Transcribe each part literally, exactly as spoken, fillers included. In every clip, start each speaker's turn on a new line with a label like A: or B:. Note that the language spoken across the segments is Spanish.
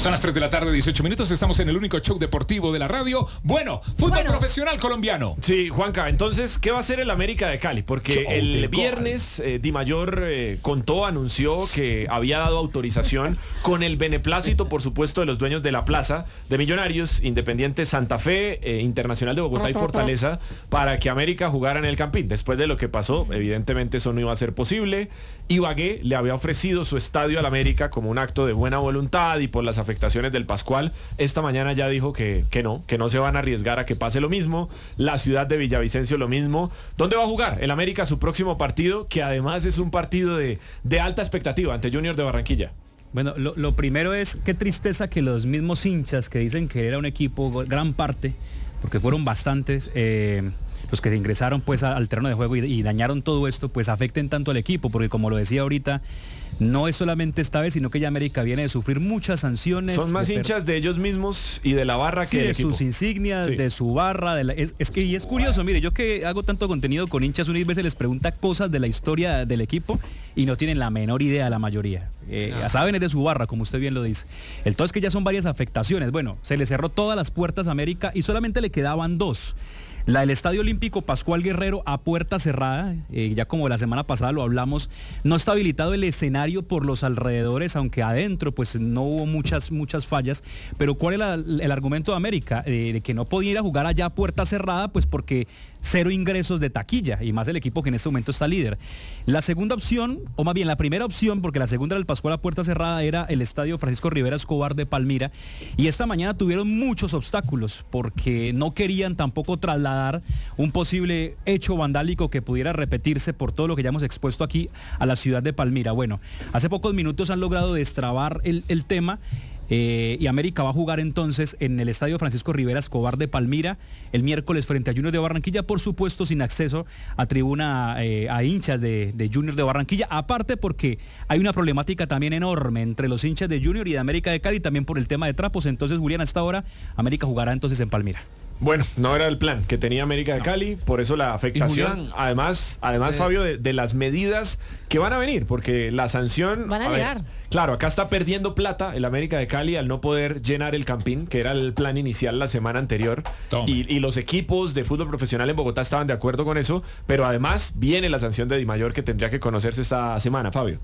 A: Son las tres de la tarde, dieciocho minutos. Estamos en el único show deportivo de la radio. Bueno, fútbol bueno. profesional colombiano.
B: Sí, Juanca, entonces, ¿qué va a hacer el América de Cali? Porque show el viernes eh, Di Mayor eh, contó, anunció que había dado autorización con el beneplácito, por supuesto, de los dueños de la plaza de Millonarios, Independiente Santa Fe, eh, Internacional de Bogotá y Fortaleza, para que América jugara en el Campín. Después de lo que pasó, evidentemente eso no iba a ser posible. Ibagué le había ofrecido su estadio al América como un acto de buena voluntad y por las afectaciones del Pascual. Esta mañana ya dijo que, que no, que no se van a arriesgar a que pase lo mismo. La ciudad de Villavicencio lo mismo. ¿Dónde va a jugar el América su próximo partido? Que además es un partido de, de alta expectativa ante Junior de Barranquilla.
C: Bueno, lo, lo primero es qué tristeza que los mismos hinchas que dicen que era un equipo, gran parte, porque fueron bastantes, eh, los que ingresaron pues al terreno de juego y, y dañaron todo esto, pues afecten tanto al equipo, porque como lo decía ahorita, no es solamente esta vez, sino que ya América viene de sufrir muchas sanciones.
B: Son más
C: de
B: hinchas de ellos mismos y de la barra
C: sí,
B: que
C: de
B: equipo.
C: sus insignias, sí. de su barra. De la, es, es que y es curioso, mire, yo que hago tanto contenido con hinchas, unas veces les pregunta cosas de la historia del equipo y no tienen la menor idea la mayoría. Eh, no. Ya saben, es de su barra, como usted bien lo dice. El todo es que ya son varias afectaciones. Bueno, se le cerró todas las puertas a América y solamente le quedaban dos. La del Estadio Olímpico Pascual Guerrero a puerta cerrada, eh, ya como la semana pasada lo hablamos, no está habilitado el escenario por los alrededores, aunque adentro pues no hubo muchas, muchas fallas. Pero ¿cuál es la, el argumento de América? Eh, de que no podía ir a jugar allá a puerta cerrada, pues porque cero ingresos de taquilla, y más el equipo que en este momento está líder. La segunda opción, o más bien la primera opción, porque la segunda era el Pascual a puerta cerrada, era el Estadio Francisco Rivera Escobar de Palmira, y esta mañana tuvieron muchos obstáculos, porque no querían tampoco trasladar un posible hecho vandálico que pudiera repetirse por todo lo que ya hemos expuesto aquí a la ciudad de Palmira. Bueno, hace pocos minutos han logrado destrabar el, el tema. Eh, y América va a jugar entonces en el Estadio Francisco Rivera Escobar de Palmira el miércoles frente a Junior de Barranquilla, por supuesto sin acceso a tribuna eh, a hinchas de, de Junior de Barranquilla, aparte porque hay una problemática también enorme entre los hinchas de Junior y de América de Cali, también por el tema de trapos. Entonces, Julián, hasta ahora América jugará entonces en Palmira.
B: Bueno, no era el plan que tenía América de Cali, por eso la afectación. Julián, además, además eh, Fabio, de, de las medidas que van a venir, porque la sanción...
D: Van a, a llegar. Ver,
B: claro, acá está perdiendo plata el América de Cali al no poder llenar el Campín, que era el plan inicial la semana anterior. Y, y los equipos de fútbol profesional en Bogotá estaban de acuerdo con eso, pero además viene la sanción de Di Mayor que tendría que conocerse esta semana, Fabio.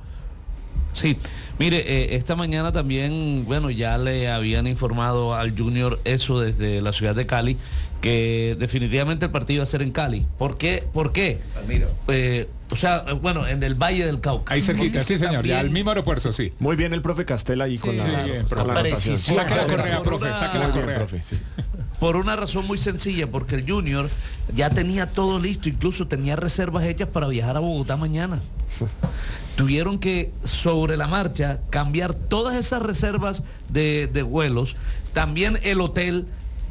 E: Sí, mire, eh, esta mañana también, bueno, ya le habían informado al Junior eso desde la ciudad de Cali, que definitivamente el partido va a ser en Cali. ¿Por qué? ¿Por qué? Eh, o sea, bueno, en el Valle del Cauca.
A: Ahí cerquita, sí señor, también, ya al mismo aeropuerto, sí.
B: Muy bien el profe Castela ahí con
A: sí,
B: la,
A: sí, bien,
B: con la anotación.
A: Saque la correa, profe, saque la correa.
B: Profe, sí.
E: Por una razón muy sencilla, porque el Junior ya tenía todo listo, incluso tenía reservas hechas para viajar a Bogotá mañana. Tuvieron que, sobre la marcha, cambiar todas esas reservas de, de vuelos, también el hotel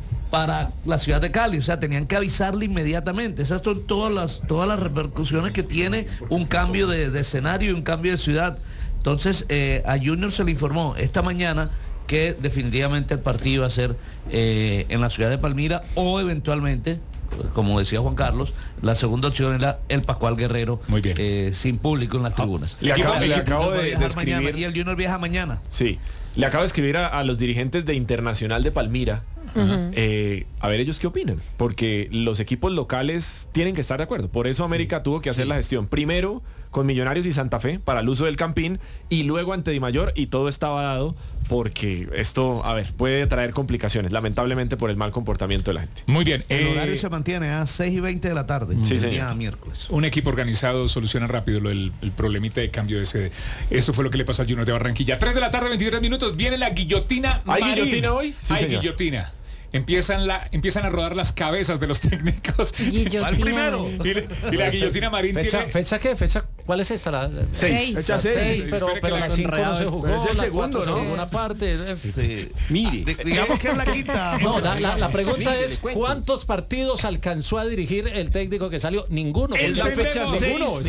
E: para la ciudad de Cali, o sea, tenían que avisarle inmediatamente. Esas son todas las, todas las repercusiones que tiene un cambio de, de escenario y un cambio de ciudad. Entonces, eh, a Junior se le informó esta mañana que definitivamente el partido va a ser eh, en la ciudad de Palmira, o eventualmente, como decía Juan Carlos, la segunda opción era el Pascual Guerrero.
A: Muy bien.
E: Eh, sin público en las tribunas.
B: Le acabo, le acabo de, de escribir
E: mañana, y el Junior viaja mañana.
B: Sí, le acabo de escribir a, a los dirigentes de Internacional de Palmira. Uh-huh. eh, a ver ellos qué opinan, porque los equipos locales tienen que estar de acuerdo. Por eso América sí, tuvo que hacer sí. la gestión primero con Millonarios y Santa Fe para el uso del Campín, y luego ante Di Mayor, y todo estaba dado porque esto, a ver, puede traer complicaciones, lamentablemente, por el mal comportamiento de la gente.
A: Muy bien.
E: El eh, horario se mantiene a seis y veinte de la tarde,
B: sí,
E: el
B: señor.
E: día miércoles.
A: Un equipo organizado soluciona rápido lo, el, el problemita de cambio de sede. Eso fue lo que le pasó al Junior de Barranquilla. tres de la tarde, veintitrés minutos, viene la guillotina.
B: ¿Hay
A: Marín.
B: guillotina hoy?
A: Sí, Hay señor. guillotina. Empiezan, la, empiezan a rodar las cabezas de los técnicos.
D: Al
E: primero.
A: Y, y la guillotina Marín
F: fecha,
A: tiene...
F: ¿Fecha qué? ¿Fecha? ¿Cuál es esta? La,
B: seis.
F: Fecha seis. seis pero
A: pero,
F: pero la cinco no se jugó.
E: Es el segundo, ¿no?
F: Una parte.
E: Sí.
F: Mire.
E: Digamos que es la quinta.
F: No, la, la, la pregunta Mire, es, ¿cuántos partidos alcanzó a dirigir el técnico que salió? Ninguno.
A: En la fecha ninguno.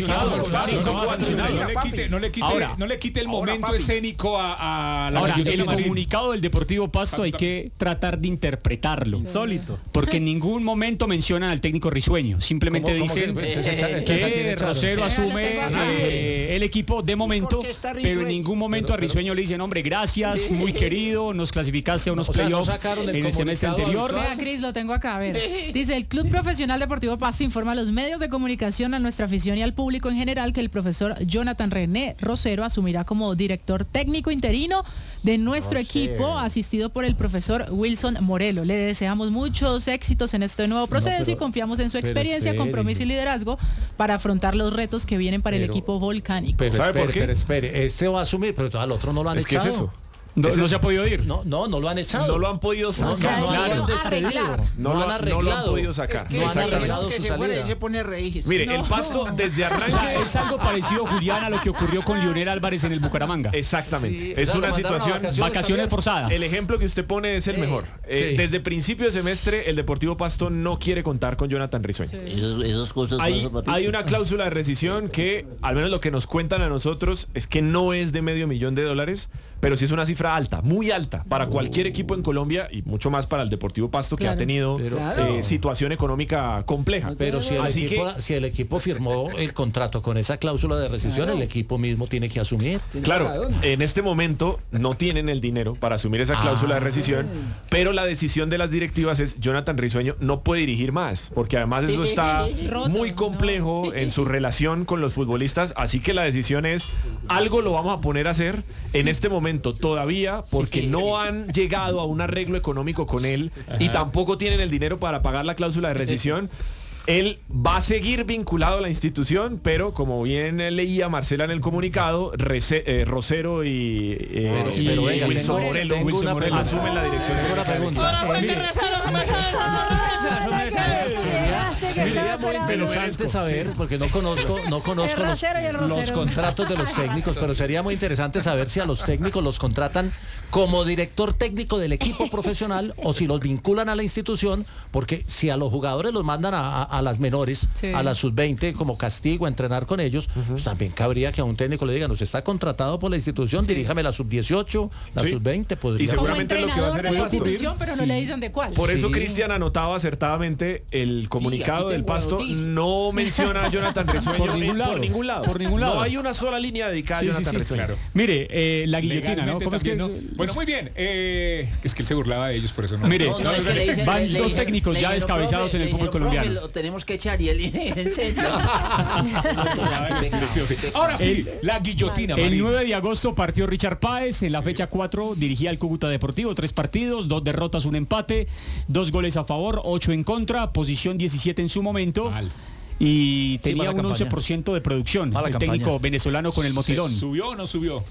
A: No le quite el momento
G: ahora,
A: escénico a, a la
G: ahora,
A: guillotina
G: el
A: Marín.
G: Comunicado del Deportivo Pasto hay que tratar de interpretarlo.
C: Insólito.
G: Porque en ningún momento mencionan al técnico risueño. Simplemente
F: ¿Cómo,
G: dicen
F: cómo que,
G: eh, que, que Rosero asume asume eh, el equipo de momento, pero en ningún momento a Risueño le dicen, hombre, gracias, muy querido, nos clasificaste a unos
F: O sea, no
G: playoffs
F: sacaron el
G: en el semestre
F: comunicado
G: anterior.
F: habitual.
D: Vea, Cris, lo tengo acá, a ver. Dice, el Club Profesional Deportivo Pasto informa a los medios de comunicación, a nuestra afición y al público en general que el profesor Jonathan René Rosero asumirá como director técnico interino de nuestro equipo, asistido por el profesor Wilson Morelo. Le deseamos muchos éxitos en este nuevo proceso
F: pero-
D: y confiamos en su
F: pero
D: experiencia,
F: espere.
D: compromiso y liderazgo para afrontar los retos que vienen para el
F: Pero-
D: equipo volcánico.
F: Pero
B: ¿Sabe
F: espere,
B: por qué?
F: pero espere, este va a asumir, pero al otro no lo han
B: Es que
F: echado.
B: es eso.
G: No,
B: Es
G: no
B: eso.
G: se ha podido ir.
F: No, no, no lo han echado.
B: No lo han podido
F: No,
B: sacar.
D: O sea,
F: no, no
D: ellos
F: han
D: lo
F: despedido.
D: arreglar.
B: No,
F: No lo han
B: lo,
F: arreglado.
B: no lo han podido sacar.
F: Es que no han
B: Exactamente.
F: arreglado su salida.
H: pone reír.
B: Mire,
D: No.
B: el Pasto desde
G: O sea,
B: arranque...
G: es algo parecido, Julián, a lo que ocurrió con Lionel Álvarez en el Bucaramanga.
B: Exactamente.
F: Sí,
B: es
F: o sea,
B: una
F: lo mandaron a
B: situación...
F: vacaciones.
G: Vacaciones
F: también.
G: forzadas.
B: El ejemplo que usted pone es el mejor. Eh,
F: Sí.
B: Desde principio de semestre, el Deportivo Pasto no quiere contar con Jonathan Risueño.
I: Esas, esas cosas
B: Hay,
I: pasan, papito.
B: hay una cláusula de rescisión que, al menos lo que nos cuentan a nosotros, es que no es de medio millón de dólares, pero sí es una cifra alta, muy alta, para cualquier equipo en Colombia y mucho más para el Deportivo Pasto, que
D: Claro.
B: ha tenido
F: Pero-
B: eh,
H: Claro.
B: situación económica compleja.
F: Pero si el,
B: Así
F: equipo,
B: que,
F: si el equipo firmó el contrato con esa cláusula de rescisión, el equipo mismo tiene que asumir.
B: claro, en este momento no tienen el dinero para asumir esa cláusula de rescisión, pero la decisión de las directivas es Jonathan Risueño no puede dirigir más, porque además eso está
D: Roto,
B: muy
D: ¿no?
B: complejo en su relación con los futbolistas, así que la decisión es algo lo vamos a poner a hacer en este momento todavía, porque no han llegado a un arreglo económico con él y tampoco tienen el dinero para pagar la cláusula de rescisión. Él va a seguir vinculado a la institución, pero como bien leía Marcela en el comunicado, Rece- eh, Rosero y, eh,
F: Pero-
B: y
F: pero venga,
B: Wilson
F: tengo-
B: Morelo,
F: tengo
B: Wilson
F: una
B: Morelo
F: pregunta.
B: asumen la dirección.
F: Tengo una pregunta. Eh, mire, Sería muy interesante saber, porque no conozco, no conozco
D: El
F: los,
D: Rosero y el Rosero.
F: los contratos de los técnicos, pero sería muy interesante saber si a los técnicos los contratan como director técnico del equipo profesional o si los vinculan a la institución, porque si a los jugadores los mandan a, a- a las menores,
D: Sí.
F: a las sub veinte como castigo a entrenar con ellos, pues también cabría que a un técnico le digan, usted está contratado por la institución, diríjame la sub dieciocho, la
B: Sí.
F: sub veinte, podría
B: Y
F: ser.
B: seguramente
D: Como
B: es lo que va a hacer el
D: entrenador de
B: Pasto.
D: la institución, pero no le dicen de cuál.
B: Por eso
F: Sí.
B: Cristian anotaba acertadamente el comunicado
H: aquí
B: del
H: tengo la
B: Pasto
H: noticia.
B: no menciona a Jonathan Risueño
G: Por ningún
B: en-
G: lado.
B: por ningún lado.
G: Por ningún lado.
B: No hay una sola línea dedicada
G: Sí,
B: a
G: sí,
B: Jonathan
G: sí,
B: Risueño.
A: claro.
G: Mire, eh, la guillotina, ¿no?
A: Legalmente
G: ¿Cómo es que-
A: también, ¿no? Bueno, muy bien. eh, es que él se burlaba de ellos, por eso no.
G: Mire,
H: No, no, es que le dicen-
G: van
H: le- le
G: dos
H: dijeron-
G: técnicos
H: le
G: ya
H: dijeron,
G: descabezados
H: profe,
G: en el
H: le
G: fútbol
H: dijeron, profe,
G: colombiano.
H: lo tenemos que echar y él, en serio.
A: Ahora sí, la guillotina,
G: El
A: Marín.
G: nueve de agosto partió Richard Páez, en la fecha cuatro dirigía al Cúcuta Deportivo, tres partidos, dos derrotas, un empate, dos goles a favor, ocho en contra, posición diecisiete en su momento.
A: Mal.
G: Y tenía
F: mala
G: un
F: campaña.
G: once por ciento de producción,
F: Mala
G: el
F: campaña.
G: técnico venezolano con el motilón.
A: ¿Subió o no subió?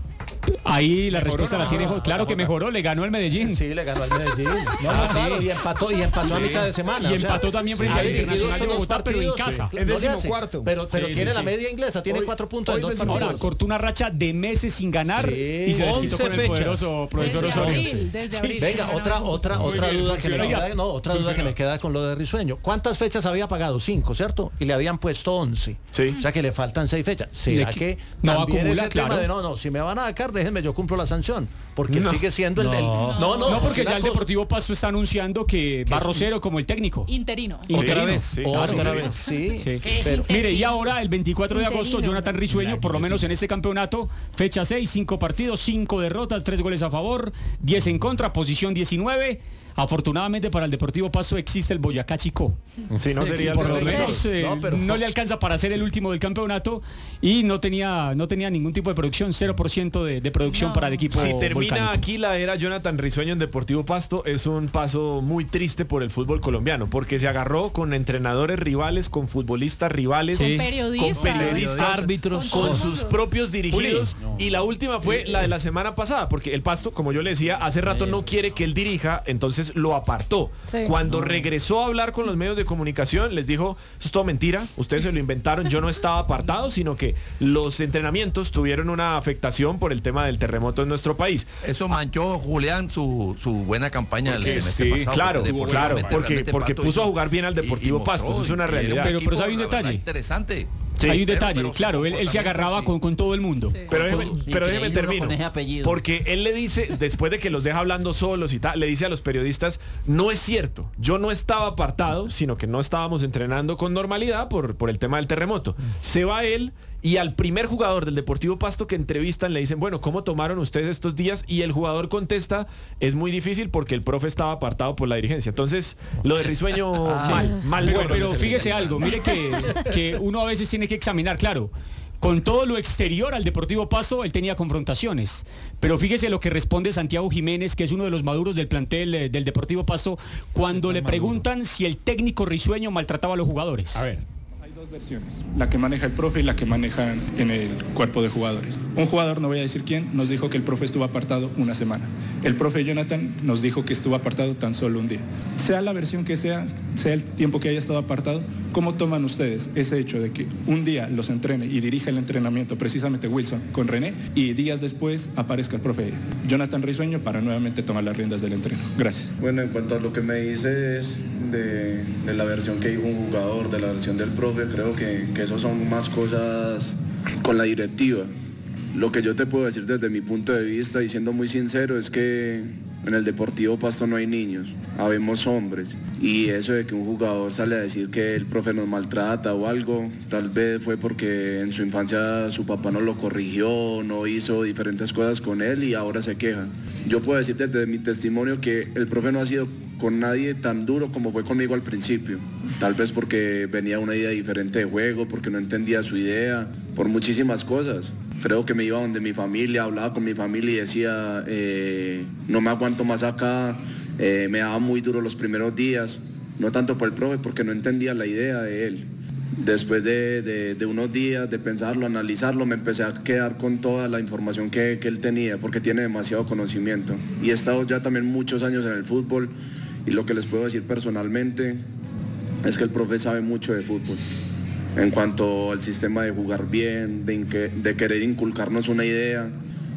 G: Ahí la respuesta
A: ¿Mejoró?
G: la tiene,
A: Ah,
G: claro que mejoró, le ganó el Medellín.
F: Sí, le ganó al Medellín. No,
G: Ah,
F: no, claro,
G: sí.
F: y empató, y empató a mitad de semana.
G: Y
F: o sea,
G: empató también frente
F: ha
G: al
F: dirigido
G: Internacional de
F: estos dos
G: Bogotá, pero en
F: partidos,
G: casa.
F: sí.
A: Es
F: No le hace.
A: decimocuarto.
F: Pero, pero
G: Sí,
F: tiene
G: sí,
F: la
G: sí.
F: media inglesa, tiene
A: Hoy-
F: cuatro puntos
A: hoy
F: en dos
A: decimocuarto.
G: Ahora,
F: partidos.
G: cortó una racha de meses sin ganar
F: Sí,
G: y se desquitó
F: once
G: con el
F: fechas.
G: poderoso profesor
D: Desde
G: Osorio.
D: abril, desde
G: Sí.
D: abril.
F: Venga, otra, otra,
A: Muy
F: otra
A: bien,
F: duda que me
A: funcionó.
F: queda, no, otra duda que
A: Funcionó.
F: me queda con lo de Risueño. ¿Cuántas fechas había pagado? Cinco, ¿cierto? Y le habían puesto once.
B: Sí.
F: O sea que le faltan seis fechas. ¿Será
G: Le qui-
F: que
G: no
F: también
G: acumula,
F: ese tema
G: claro.
F: de no, no, si me van a sacar, déjenme, yo cumplo la sanción? Porque
B: No.
F: sigue siendo el, el- no, no,
G: No, porque
F: una
G: ya el
F: cosa-
G: Deportivo Pasto está anunciando que va Rosero como el técnico.
D: Interino.
G: Interino.
B: vez, sí,
F: Otra
B: claro.
F: vez, sí.
G: Sí.
F: Pero-
G: Mire, y ahora el veinticuatro de agosto,
D: Interino.
G: Jonathan Risueño, por lo menos en este campeonato, fecha seis, cinco partidos, cinco derrotas, tres goles a favor, diez en contra, posición diecinueve. Afortunadamente para el Deportivo Pasto existe el Boyacá Chico.
B: Si no sería
G: Por lo
B: el
G: menos eh,
F: No,
G: no,
F: pero-
G: le alcanza para ser el último del campeonato y no tenía, no tenía ningún tipo de producción, cero por ciento de, de producción
D: No.
G: para el equipo
B: Si termina
G: volcánico.
B: aquí la era Jonathan Risueño en Deportivo Pasto, es un paso muy triste por el fútbol colombiano, porque se agarró con entrenadores rivales, con futbolistas rivales,
G: Sí.
D: Con periodistas.
B: con periodistas,
F: árbitros,
B: con
D: todo
B: sus
D: mundo.
B: propios dirigidos. Y la última fue la de la semana pasada, porque el Pasto, como yo le decía, hace rato no quiere que él dirija, entonces lo apartó.
D: Sí.
B: Cuando regresó a hablar con los medios de comunicación, les dijo, eso es todo mentira, ustedes se lo inventaron, yo no estaba apartado, sino que los entrenamientos tuvieron una afectación por el tema del terremoto en nuestro país.
J: Eso manchó, Julián, su, su buena campaña del
B: Porque
J: semestre
B: sí,
J: pasado.
B: claro,
J: porque
B: claro,
J: deportivamente
B: porque,
J: realmente
B: porque
J: Pasto
B: puso a
J: hizo-
B: jugar bien al
J: y-
B: Deportivo
J: y
B: Pasto, eso es
J: mostró,
B: una
J: y era un
B: realidad.
G: Pero- pero
J: equipo,
G: ¿sabe un
J: la verdad,
G: detalle?
J: interesante.
B: Sí,
G: Hay un
J: pero-
G: detalle,
J: pero su
G: claro, él, él se agarraba
J: sí.
G: con, con todo el mundo.
B: Pero déjeme,
H: Sí,
B: pero
H: que
B: déjeme
H: hay uno
B: termino.
H: con ese apellido.
B: Porque él le dice, después de que los deja hablando solos y tal, le dice a los periodistas, no es cierto, yo no estaba apartado, sino que no estábamos entrenando con normalidad por, por el tema del terremoto. Se va él y al primer jugador del Deportivo Pasto que entrevistan le dicen, bueno, ¿cómo tomaron ustedes estos días? Y el jugador contesta, es muy difícil porque el profe estaba apartado por la dirigencia. Entonces, lo de Risueño, mal, mal.
G: Pero,
B: bueno,
G: pero
B: ese-
G: fíjese algo, mire que, que uno a veces tiene que examinar, claro, con todo lo exterior al Deportivo Pasto, él tenía confrontaciones. Pero fíjese lo que responde Santiago Jiménez, que es uno de los maduros del plantel eh, del Deportivo Pasto, cuando le preguntan si el técnico Risueño maltrataba a los jugadores.
A: A ver.
I: Hay dos versiones, la que maneja el profe y la que manejan en el cuerpo de jugadores. Un jugador, no voy a decir quién, nos dijo que el profe estuvo apartado una semana. El profe Jonathan nos dijo que estuvo apartado tan solo un día. Sea la versión que sea, sea el tiempo que haya estado apartado, ¿cómo toman ustedes ese hecho de que un día los entrene y dirija el entrenamiento precisamente Wilson con René y días después aparezca el profe Jonathan Risueño para nuevamente tomar las riendas del entreno? Gracias.
K: Bueno, en cuanto a lo que me dices de, de la versión que dijo un jugador, de la versión del profe, creo que, que eso son más cosas con la directiva. Lo que yo te puedo decir desde mi punto de vista, y siendo muy sincero, es que en el Deportivo Pasto no hay niños, habemos hombres. Y eso de que un jugador sale a decir que el profe nos maltrata o algo, tal vez fue porque en su infancia su papá no lo corrigió, no hizo diferentes cosas con él y ahora se queja. Yo puedo decir desde mi testimonio que el profe no ha sido con nadie tan duro como fue conmigo al principio. Tal vez porque venía una idea diferente de juego, porque no entendía su idea, por muchísimas cosas. Creo que me iba donde mi familia, hablaba con mi familia y decía, eh, no me aguanto más acá, eh, me daba muy duro los primeros días, no tanto por el profe, porque no entendía la idea de él. Después de, de, de unos días de pensarlo, analizarlo, me empecé a quedar con toda la información que, que él tenía, porque tiene demasiado conocimiento. Y he estado ya también muchos años en el fútbol, y lo que les puedo decir personalmente es que el profe sabe mucho de fútbol. En cuanto al sistema de jugar bien, de, inque, de querer inculcarnos una idea,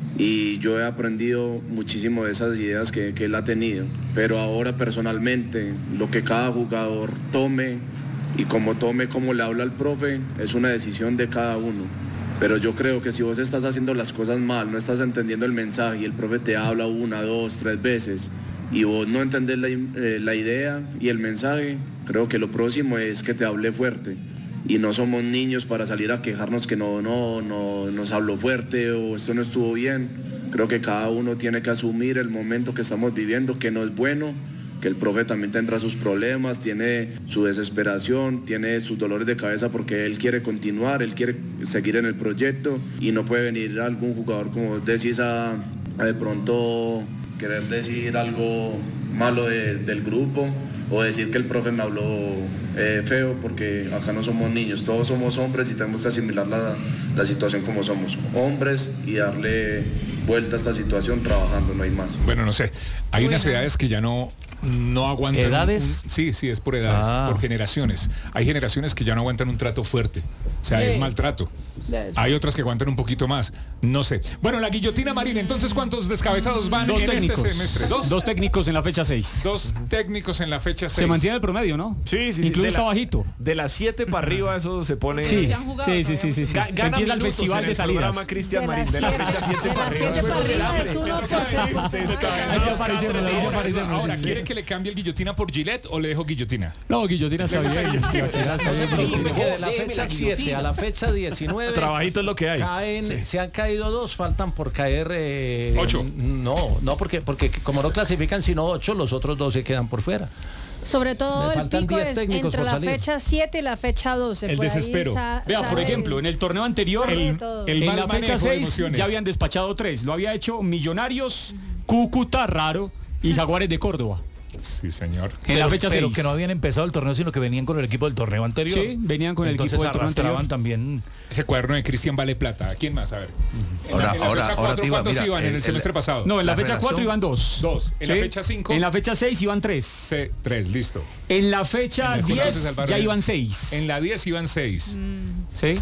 K: y yo he aprendido muchísimo de esas ideas que, que él ha tenido. Pero ahora personalmente, lo que cada jugador tome y como tome, como le habla al profe, es una decisión de cada uno. Pero yo creo que si vos estás haciendo las cosas mal, no estás entendiendo el mensaje y el profe te habla una, dos, tres veces y vos no entendés la, eh, la idea y el mensaje, creo que lo próximo es que te hable fuerte. Y no somos niños para salir a quejarnos que no, no, no nos habló fuerte o esto no estuvo bien. Creo que cada uno tiene que asumir el momento que estamos viviendo, que no es bueno, que el profe también tendrá sus problemas, tiene su desesperación, tiene sus dolores de cabeza porque él quiere continuar, él quiere seguir en el proyecto y no puede venir algún jugador, como decís, a, a de pronto querer decir algo malo de, del grupo o decir que el profe me habló eh, feo, porque acá no somos niños, todos somos hombres y tenemos que asimilar la, la situación como somos hombres y darle vuelta a esta situación trabajando, no hay más.
A: Bueno, no sé, hay
D: Bueno.
A: unas edades que ya no no aguantan.
F: ¿Edades?
A: un- sí, sí, es por edades,
F: Ah.
A: por generaciones. Hay generaciones que ya no aguantan un trato fuerte, o sea, es
D: Sí.
A: maltrato. Hay otras que aguantan un poquito más, no sé. Bueno, la guillotina marina, entonces, ¿cuántos descabezados van
G: Dos
A: en
G: técnicos.
A: este semestre? Dos.
G: Dos técnicos en la fecha seis.
A: Dos técnicos en la fecha seis.
G: Se mantiene el promedio, ¿no?
B: Sí, sí, sí.
G: Incluso
B: de
G: está
B: la-
G: bajito.
B: De las siete para arriba eso se pone...
G: Sí,
D: se han jugado
G: sí, sí, sí, sí, sí.
B: Ga- gana
G: Empieza el
B: minutos
G: festival
B: en
G: de
B: el
G: salidas.
B: programa Cristian
L: De la
B: Marín, de la
L: siete-
B: fecha siete
L: de la
B: para arriba.
L: siete para
B: Juegos del
L: arriba
B: hambre.
L: es uno por semana.
G: Ahí sí aparecieron, ahí sí aparecieron.
A: Ahora,
G: sí, sí.
A: ¿quiere que le cambie el guillotina por Gillette o le dejo guillotina?
G: No, guillotina está bien. Guillotina está bien.
F: Dime que de la
H: Déjeme
F: fecha
H: la
F: siete
H: guillotina.
F: a la fecha diecinueve
B: Trabajito es lo que hay.
F: caen, se han caído dos, faltan por caer eh,
A: Ocho.
F: No, no, porque porque como no clasifican sino ocho, los otros dos se quedan por fuera.
L: Sobre todo
F: Me
L: el
F: faltan
L: pico
F: diez
L: es
F: técnicos
L: entre
F: por
L: la
F: salir.
L: fecha siete y la fecha doce.
A: El
L: Por ahí
A: desespero.
L: sa-
G: Vea, por
L: sale-
G: ejemplo, en el torneo anterior,
L: Sale de
G: el,
L: todo.
A: el
G: en
A: mal
G: la fecha
A: manejo de
G: seis
A: emociones.
G: ya habían despachado tres. Lo había hecho Millonarios, Cúcuta, Raro y Jaguares de Córdoba.
A: Sí, señor.
G: En la fecha
M: pero
G: seis.
M: que no habían empezado el torneo, sino que venían con el equipo del torneo anterior.
G: Sí, venían con el
M: Entonces
G: equipo del torneo
M: arrastraban
G: anterior.
M: también.
A: Ese cuaderno de Cristian vale plata. ¿A quién más? A ver. En
J: Ahora-
A: la, en la
J: ahora-
A: fecha
J: ahora,
A: cuatro,
J: Tiva,
A: ¿cuántos
J: mira,
A: iban en
J: el-
A: el semestre
J: el-
A: pasado?
G: No, en la,
J: La
G: fecha
J: relación-
G: cuatro iban dos.
A: Dos. En la
G: Sí.
A: fecha cinco.
G: En la fecha seis iban tres.
A: C- tres, listo.
G: En la fecha
A: En ese entonces,
G: diez
A: Álvaro,
G: ya
A: en-
G: iban seis.
A: En la diez iban seis.
G: ¿Sí?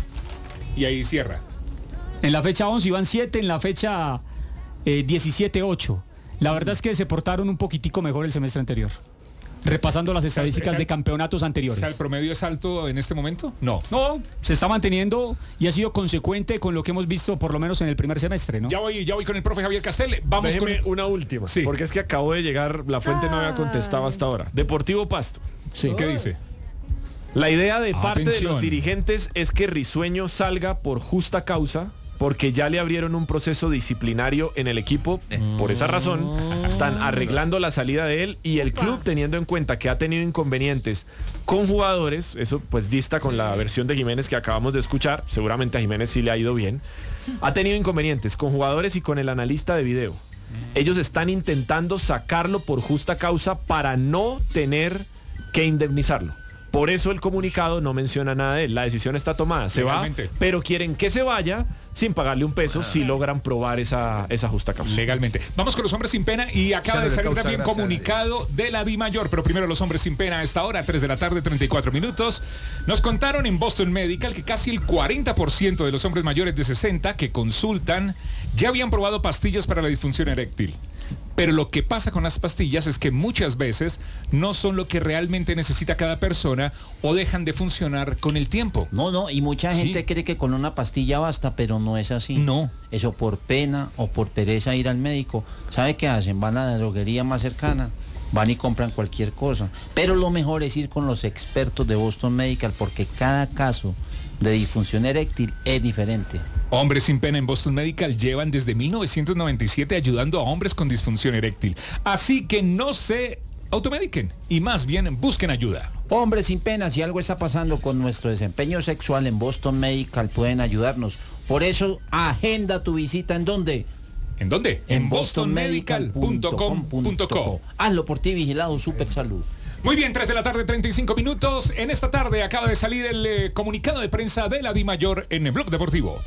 A: Y ahí cierra.
G: En la fecha once iban siete, en la fecha eh, diecisiete, ocho. La verdad es que se portaron un poquitico mejor el semestre anterior. repasando las estadísticas de campeonatos anteriores.
A: O sea, ¿el promedio es alto en este momento? No.
G: No, se está manteniendo y ha sido consecuente con lo que hemos visto por lo menos en el primer semestre, ¿no?
A: Ya voy, ya voy con el profe Javier Castel. Vamos
B: Déjeme
A: con
B: una última,
A: sí.
B: porque es que acabo de llegar, la fuente no había contestado hasta ahora. Deportivo Pasto.
A: Sí. ¿Qué dice?
B: La idea de parte
A: Atención.
B: de los dirigentes es que Risueño salga por justa causa, porque ya le abrieron un proceso disciplinario en el equipo. Por esa razón, están arreglando la salida de él y el club, teniendo en cuenta que ha tenido inconvenientes con jugadores, eso pues dista con la versión de Jiménez que acabamos de escuchar, seguramente a Jiménez sí le ha ido bien, ha tenido inconvenientes con jugadores y con el analista de video. Ellos están intentando sacarlo por justa causa para no tener que indemnizarlo. Por eso el comunicado no menciona nada de él. La decisión está tomada, se va, pero quieren que se vaya sin pagarle un peso si logran probar esa, esa justa causa.
A: Legalmente. Vamos con los hombres sin pena y acaba de salir también comunicado de la DIMAYOR, pero primero los hombres sin pena a esta hora, tres de la tarde, treinta y cuatro minutos. Nos contaron en Boston Medical que casi el cuarenta por ciento de los hombres mayores de sesenta que consultan ya habían probado pastillas para la disfunción eréctil. Pero lo que pasa con las pastillas es que muchas veces no son lo que realmente necesita cada persona o dejan de funcionar con el tiempo.
H: No, no, y mucha
A: Sí.
H: gente cree que con una pastilla basta, pero no es así.
A: No.
H: Eso por pena o por pereza ir al médico. ¿Sabe qué hacen? Van a la droguería más cercana, van y compran cualquier cosa. Pero lo mejor es ir con los expertos de Boston Medical, porque cada caso de disfunción eréctil es diferente.
A: Hombres sin pena en Boston Medical llevan desde mil novecientos noventa y siete ayudando a hombres con disfunción eréctil. Así que no se automediquen y más bien busquen ayuda.
H: Hombres sin pena, si algo está pasando con nuestro desempeño sexual en Boston Medical, pueden ayudarnos. Por eso, agenda tu visita. ¿En dónde?
A: ¿En dónde? En boston medical punto com punto co.
H: Hazlo por ti, vigilado, Super Salud.
A: Muy bien, tres de la tarde, treinta y cinco minutos. En esta tarde acaba de salir el eh, comunicado de prensa de la DIMAYOR en el Blog Deportivo.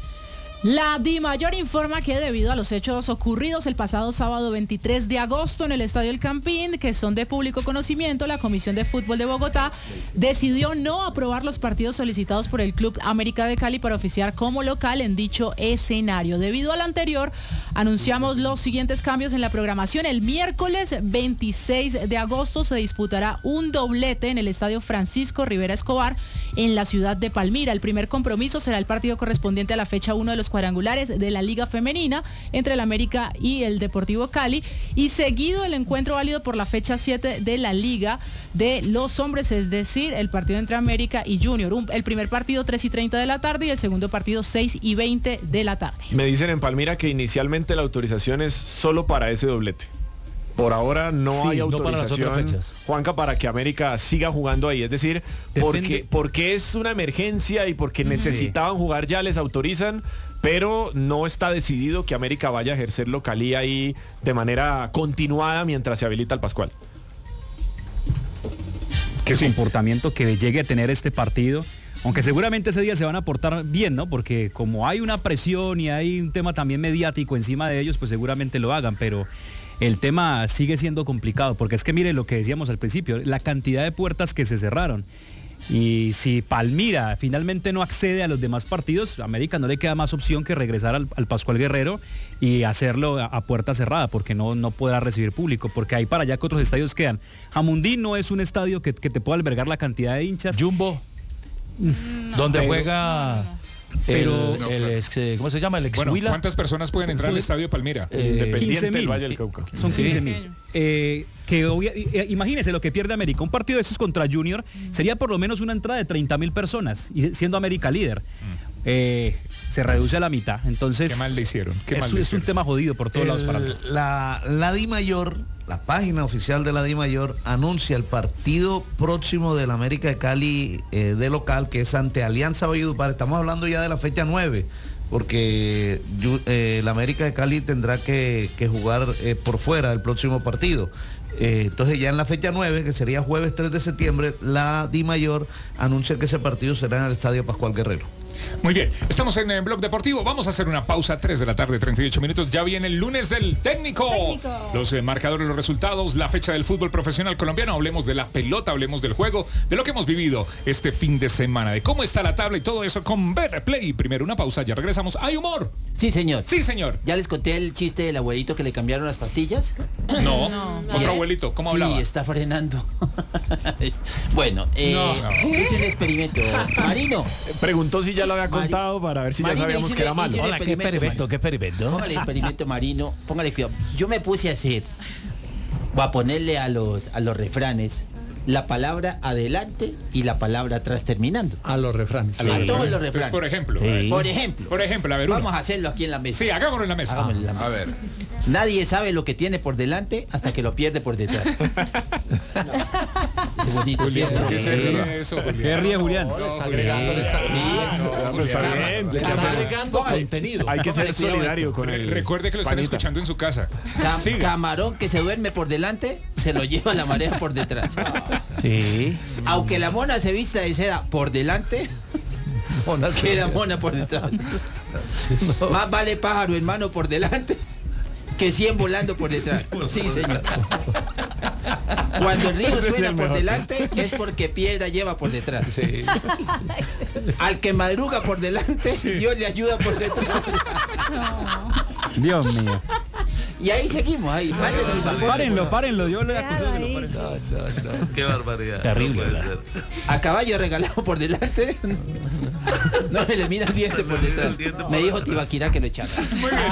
D: La DIMAYOR informa que debido a los hechos ocurridos el pasado sábado veintitrés de agosto en el Estadio El Campín, que son de público conocimiento, la Comisión de Fútbol de Bogotá decidió no aprobar los partidos solicitados por el Club América de Cali para oficiar como local en dicho escenario. Debido al anterior, anunciamos los siguientes cambios en la programación. El miércoles veintiséis de agosto se disputará un doblete en el Estadio Francisco Rivera Escobar en la ciudad de Palmira. El primer compromiso será el partido correspondiente a la fecha uno de los cuadrangulares de la Liga Femenina entre el América y el Deportivo Cali, y seguido el encuentro válido por la fecha siete de la Liga de los Hombres, es decir, el partido entre América y Junior. Un, el primer partido tres y treinta de la tarde y el segundo partido seis y veinte de la tarde.
B: Me dicen en Palmira que inicialmente la autorización es solo para ese doblete. Por ahora no
M: Sí,
B: hay
M: no para las
B: autorización,
M: otras fechas.
B: Juanca, para que América siga jugando ahí. Es decir, porque, porque es una emergencia y porque necesitaban jugar ya, les autorizan, pero no está decidido que América vaya a ejercer localía ahí de manera continuada mientras se habilita el Pascual.
C: Qué comportamiento que llegue a tener este partido. Aunque seguramente ese día se van a portar bien, ¿no? Porque como hay una presión y hay un tema también mediático encima de ellos, pues seguramente lo hagan, pero el tema sigue siendo complicado, porque es que mire lo que decíamos al principio, la cantidad de puertas que se cerraron. Y si Palmira finalmente no accede a los demás partidos, a América no le queda más opción que regresar al, al Pascual Guerrero y hacerlo a, a puerta cerrada, porque no, no podrá recibir público, porque ahí para allá que otros estadios quedan. Jamundí no es un estadio que, que te pueda albergar la cantidad de hinchas.
M: Jumbo.
C: No,
M: donde
C: pero-
M: juega
C: pero-
M: el,
C: no,
M: el
C: claro.
M: ex- ¿cómo se llama? El ex
A: Bueno,
M: Huila.
A: ¿cuántas personas pueden entrar al estadio de Palmira?
M: Eh,
C: quince mil. Son
M: Sí.
C: quince mil. Eh, que obvia- eh, imagínese lo que pierde América. Un partido de esos contra Junior sería por lo menos una entrada de treinta mil personas, y siendo América líder. Eh, se reduce a la mitad. Entonces,
A: Qué mal le hicieron. Qué
C: es,
A: mal le
C: es un
A: hicieron.
C: tema jodido por todos lados para mí.
E: El- la, la DIMAYOR, la página oficial de la DIMAYOR, anuncia el partido próximo del América de Cali eh, de local, que es ante Alianza Valledupar. Estamos hablando ya de la fecha nueve, porque yu- eh, el América de Cali tendrá que, que jugar eh, por fuera el próximo partido. Eh, entonces ya en la fecha nueve, que sería jueves tres de septiembre, la DIMAYOR anuncia que ese partido será en el Estadio Pascual Guerrero.
A: Muy bien, estamos en el Blog Deportivo. Vamos a hacer una pausa, tres de la tarde, treinta y ocho minutos. Ya viene el lunes del técnico. técnico. Los eh, marcadores, los resultados, la fecha del fútbol profesional colombiano. Hablemos de la pelota, hablemos del juego, de lo que hemos vivido este fin de semana, de cómo está la tabla y todo eso con Betplay. Primero una pausa, ya regresamos. ¿Hay humor?
N: Sí, señor.
A: Sí, señor.
N: ¿Ya les conté el chiste del abuelito que le cambiaron las pastillas?
A: No, no. Otro
N: es,
A: abuelito, ¿cómo hablaba?
N: Sí, está frenando. Bueno, eh, no, no. hice un experimento. Marino.
B: Preguntó si ya lo había contado Mari para ver si Marino, ya sabíamos que era malo.
N: Hola, ¿qué experimento? ¿Qué experimento? Póngale experimento, Marino. Póngale cuidado. Yo me puse a hacer, voy a ponerle a los, a los refranes la palabra adelante y la palabra atrás terminando.
F: A los refranes.
N: Sí. A todos los refranes.
A: Entonces, por ejemplo.
N: Sí. Por ejemplo.
A: Por ejemplo, a ver.
N: Vamos
A: uno.
N: a hacerlo aquí en la mesa.
A: Sí, hagámoslo en la mesa.
N: Hagámoslo en la mesa.
A: A ver.
N: Nadie sabe lo que tiene por delante hasta que lo pierde por detrás. Es bonito,
A: Julián,
N: ¿cierto?
A: ¿qué se ríe eso, Julián?
C: ¿Qué ríe, Julián?
F: No, le está agregando, le está
B: No, está bien.
F: Le está agregando contenido.
B: Hay que ser solidario con
A: Re
B: él.
A: Recuerde que lo están
B: Panita.
A: escuchando en su casa.
N: Cam camarón que se duerme por delante, se lo lleva la marea por detrás.
M: Sí.
N: Aunque la mona se vista de seda por delante,
F: Mona
N: queda mona por detrás. No. Más vale pájaro en mano por delante que cien volando por detrás. Sí, señor. Cuando el río suena por delante es porque piedra lleva por detrás.
F: Sí.
N: Al que madruga por delante, sí. Dios le ayuda por detrás.
C: Dios mío.
N: Y ahí seguimos, ahí. Manden sus aportes.
C: Párenlo, párenlo. Yo le aconsejo que lo paren.
J: No, no, no. Qué barbaridad.
M: Terrible.
J: No
N: a caballo regalado por delante. No se le mira el diente por detrás. Me dijo Tibaquirá que lo echara.
A: Muy bien.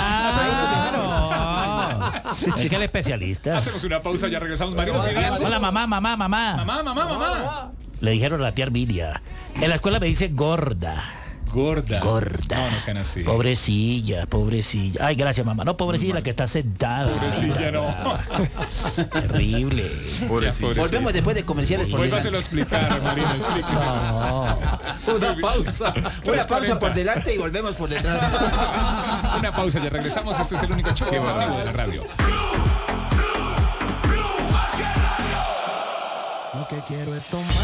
M: Ah, no. Es que el especialista.
A: Hacemos una pausa, ya regresamos. Marino, ¿tiene algo?
M: Hola, mamá, mamá, mamá.
A: Mamá, mamá, mamá.
M: Le dijeron a la tía Arminia. En la escuela me dice gorda.
A: Gorda.
M: Gorda.
A: No, no sean así.
M: Pobrecilla, pobrecilla. Ay, gracias, mamá. No, pobrecilla, la que está sentada.
A: Pobrecilla, no.
M: Terrible.
A: Pobrecilla.
N: Volvemos después de comerciales por
A: Vuélvaselo a explicar, Marino.
F: No. Una pausa.
N: Una pausa por delante y volvemos por detrás.
A: Una pausa, ya regresamos. Este es el único show deportivo de la radio.
O: Lo que quiero es tomar.